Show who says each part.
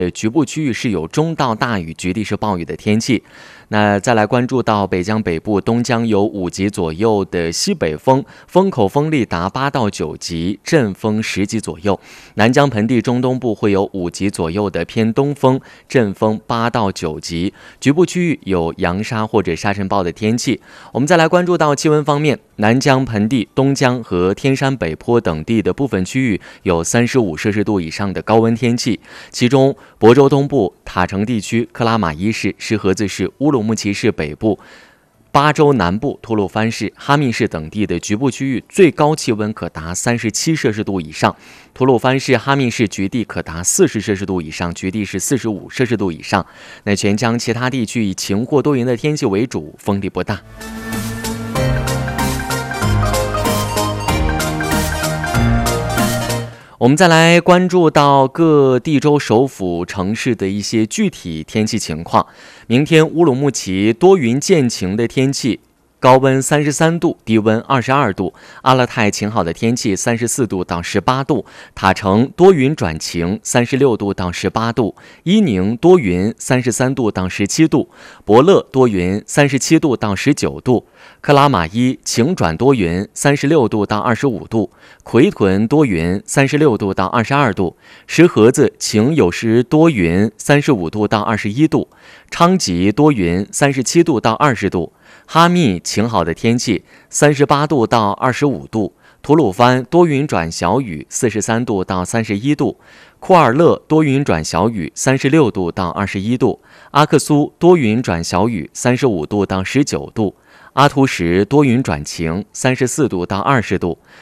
Speaker 1: 局部区域是有中到大雨，局地是暴雨的天气。那再来关注到北江北部、东江有5级左右的西北风，风口风力达8到9级，阵风10级左右。南江盆地中东部会有5级左右的偏东风，阵风8到9级，局部区域有扬沙或者沙尘暴的天气。我们再来关注到气温方面，南江盆地、东江和天山北坡等地的部分区域有35摄氏度以上的高温天气，其中亳州东部、塔城地区、克拉玛依市、石河子市、乌鲁木齐市北部、巴州南部、吐鲁番市、哈密市等地的局部区域最高气温可达37摄氏度以上，吐鲁番市、哈密市局地可达40摄氏度以上，局地是45摄氏度以上。那全江其他地区以晴或多云的天气为主，风力不大。我们再来关注到各地州首府城市的一些具体天气情况。明天乌鲁木齐多云见晴的天气，高温33度，低温22度；阿勒泰晴好的天气34度到18度；塔城多云转晴36度到18度；伊宁多云33度到17度；博乐多云37度到19度；克拉玛依晴转多云36度到25度；奎屯多云36度到22度；石河子晴有时多云35度到21度；昌吉多云37度到20度；哈密晴好的天气38度到25度；吐鲁番多云转小雨43度到31度；库尔勒多云转小雨36度到21度；阿克苏多云转小雨35度到19度；阿图什多云转晴34度到20度；